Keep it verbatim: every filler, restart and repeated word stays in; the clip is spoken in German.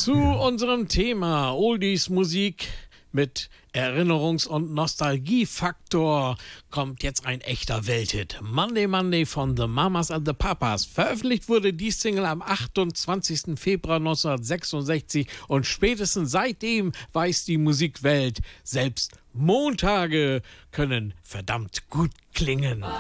Zu unserem Thema Oldies Musik mit Erinnerungs- und Nostalgiefaktor kommt jetzt ein echter Welthit. Monday Monday von The Mamas and the Papas. Veröffentlicht wurde die Single am achtundzwanzigsten Februar neunzehnhundertsechsundsechzig und spätestens seitdem weiß die Musikwelt, selbst Montage können verdammt gut klingen.